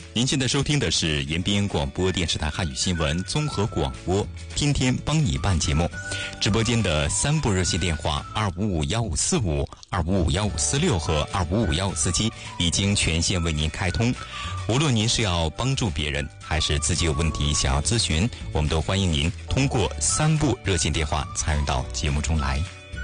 您现在收听的是延边广播电视台汉语新闻综合广播，天天帮你办节目。直播间的3部热线电话2551545、2551546和2551547已经全线为您开通。无论您是要帮助别人，还是自己有问题想要咨询，我们都欢迎您通过3部热线电话参与到节目中来。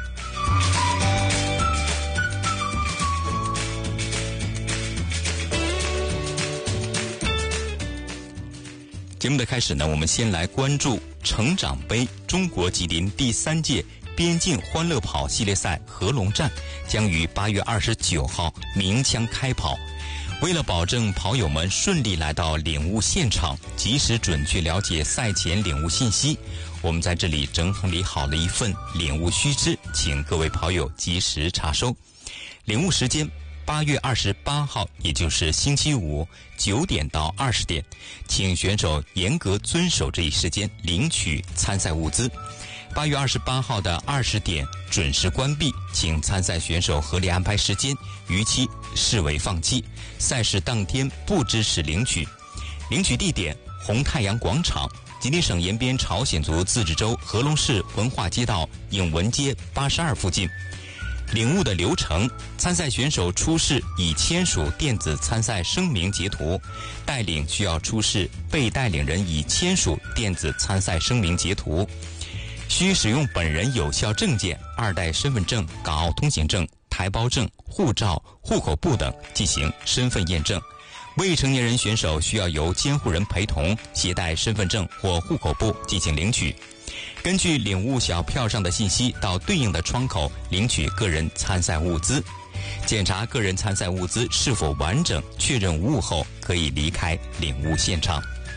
节目的开始呢，我们先来关注成长杯中国吉林第3届边境欢乐跑系列赛合龙站将于8月29号鸣枪开跑。为了保证跑友们顺利来到领悟现场，及时准确了解赛前领悟信息，我们在这里整理好了一份领悟须知，请各位跑友及时查收。领悟时间8月28号，也就是星期五9点到20点，请选手严格遵守这一时间领取参赛物资。8月28号的20点准时关闭，请参赛选手合理安排时间，逾期视为放弃。赛事当天不支持领取。领取地点：红太阳广场，吉林省延边朝鲜族自治州合龙市文化街道影文街82附近。领悟的流程：参赛选手出示已签署电子参赛声明截图，带领需要出示被带领人已签署电子参赛声明截图，需使用本人有效证件、2代身份证、港澳通行证、台胞证、护照、户口簿等进行身份验证。未成年人选手需要由监护人陪同，携带身份证或户口簿进行领取。根据领悟小票上的信息，到对应的窗口领取个人参赛物资。检查个人参赛物资是否完整，确认无误后，可以离开领悟现场。